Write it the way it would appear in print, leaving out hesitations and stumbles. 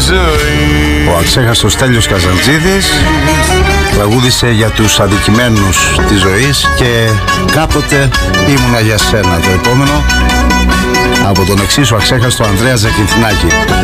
ζωή. Ο αξέχαστος Στέλιος Καζαντζίδης τραγούδισε για τους αδικημένους της ζωής και κάποτε ήμουνα για σένα. Το επόμενο από τον εξίσου αξέχαστο Ανδρέα Ζακυνθινάκη.